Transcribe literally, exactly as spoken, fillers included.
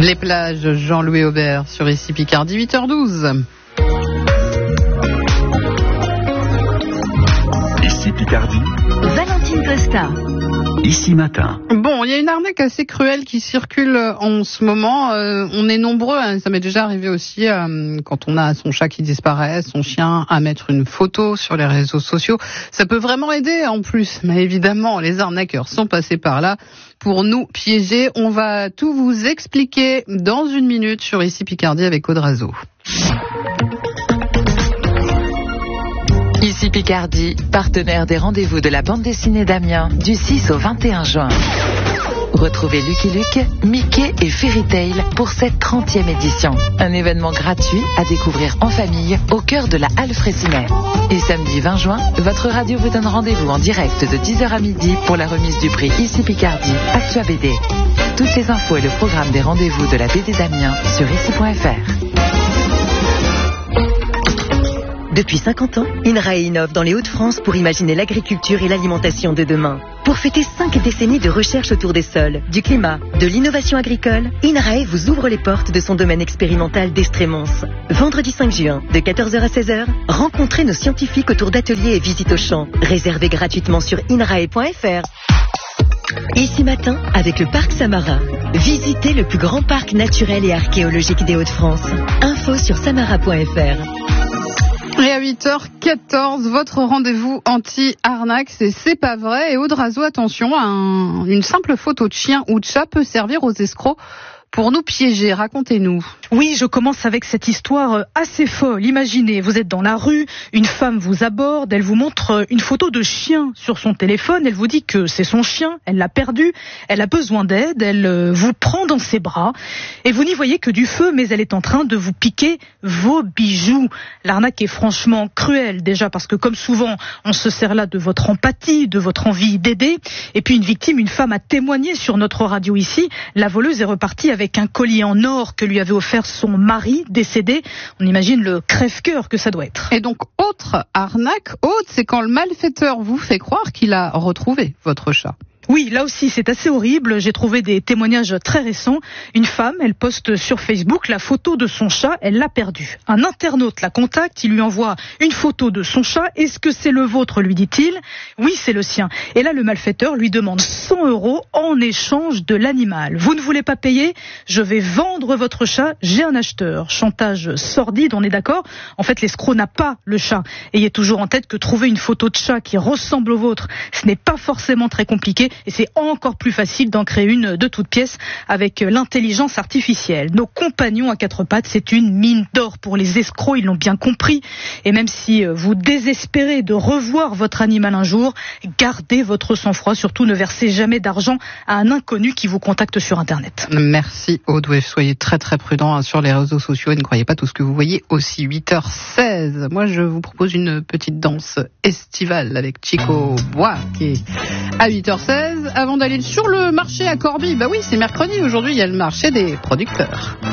Les plages, Jean-Louis Aubert sur Ici Picardie, huit heures douze. Ici Picardie, Valentine Costa. Ici Matin. Bon, il y a une arnaque assez cruelle qui circule en ce moment. Euh, on est nombreux, hein, ça m'est déjà arrivé aussi, euh, quand on a son chat qui disparaît, son chien, à mettre une photo sur les réseaux sociaux. Ça peut vraiment aider en plus. Mais évidemment, les arnaqueurs sont passés par là pour nous piéger. On va tout vous expliquer dans une minute sur Ici Picardie avec Aude Razeau. Ici Picardie, partenaire des rendez-vous de la bande dessinée d'Amiens du six au vingt et un juin. Retrouvez Lucky Luke, Mickey et Fairy Tail pour cette trentième édition. Un événement gratuit à découvrir en famille au cœur de la Halle Fraissinet. Et samedi vingt juin, votre radio vous donne rendez-vous en direct de dix heures à midi pour la remise du prix Ici Picardie, Actua B D. Toutes les infos et le programme des rendez-vous de la B D d'Amiens sur ici point f r. Depuis cinquante ans, INRAE innove dans les Hauts-de-France pour imaginer l'agriculture et l'alimentation de demain. Pour fêter cinq décennies de recherche autour des sols, du climat, de l'innovation agricole, INRAE vous ouvre les portes de son domaine expérimental d'Estrémons. Vendredi cinq juin, de quatorze heures à seize heures, rencontrez nos scientifiques autour d'ateliers et visites au champ. Réservez gratuitement sur inrae point f r. Ici Matin, avec le Parc Samara. Visitez le plus grand parc naturel et archéologique des Hauts-de-France. Info sur samara point f r. Et à huit heures quatorze, votre rendez-vous anti-arnaque, c'est C'est pas vrai. Et Aude Razeau, attention, un, une simple photo de chien ou de chat peut servir aux escrocs pour nous piéger. Racontez-nous. Oui, je commence avec cette histoire assez folle. Imaginez, vous êtes dans la rue, une femme vous aborde, elle vous montre une photo de chien sur son téléphone, elle vous dit que c'est son chien, elle l'a perdu, elle a besoin d'aide, elle vous prend dans ses bras et vous n'y voyez que du feu, mais elle est en train de vous piquer vos bijoux. L'arnaque est franchement cruelle, déjà parce que comme souvent, on se sert là de votre empathie, de votre envie d'aider. Et puis une victime, une femme a témoigné sur notre radio ici, la voleuse est repartie avec avec un collier en or que lui avait offert son mari décédé. On imagine le crève-cœur que ça doit être. Et donc, autre arnaque, Aude, c'est quand le malfaiteur vous fait croire qu'il a retrouvé votre chat. Oui, là aussi, c'est assez horrible. J'ai trouvé des témoignages très récents. Une femme, elle poste sur Facebook la photo de son chat, elle l'a perdu. Un internaute la contacte, il lui envoie une photo de son chat. Est-ce que c'est le vôtre, lui dit-il. Oui, c'est le sien. Et là, le malfaiteur lui demande cent euros en échange de l'animal. Vous ne voulez pas payer? Je vais vendre votre chat, j'ai un acheteur. Chantage sordide, on est d'accord? En fait, l'escroc n'a pas le chat. Ayez toujours en tête que trouver une photo de chat qui ressemble au vôtre, ce n'est pas forcément très compliqué. Et c'est encore plus facile d'en créer une de toutes pièces avec l'intelligence artificielle. Nos compagnons à quatre pattes, c'est une mine d'or pour les escrocs, ils l'ont bien compris. Et même si vous désespérez de revoir votre animal un jour, gardez votre sang-froid. Surtout, ne versez jamais d'argent à un inconnu qui vous contacte sur Internet. Merci Aude, soyez très très prudents sur les réseaux sociaux et ne croyez pas tout ce que vous voyez aussi. huit heures seize, moi je vous propose une petite danse estivale avec Chico Bois qui est à huit heures seize. Avant d'aller sur le marché à Corbie, bah oui, c'est mercredi, aujourd'hui il y a le marché des producteurs.